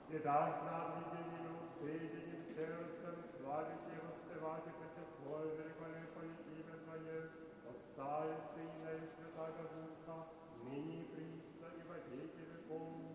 Gedanken haben die Dinge predigen, сердцем, славите и воспевайте Твое великолепное имя Твое, Отца и Сына и Святаго Духа, ныне и присно и во веки веков.